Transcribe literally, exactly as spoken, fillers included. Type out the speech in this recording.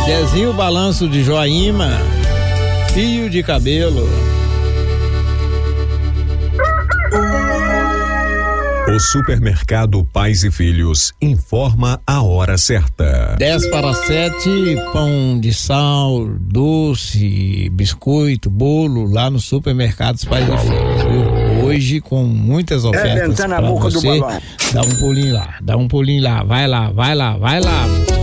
Desenho Balanço de Joaíma, fio de cabelo. O Supermercado Pais e Filhos informa a hora certa. dez para sete, pão de sal, doce, biscoito, bolo lá no Supermercado Pais e Filhos, viu? Hoje com muitas ofertas é, para você. Dá um pulinho lá, dá um pulinho lá, vai lá, vai lá, vai lá.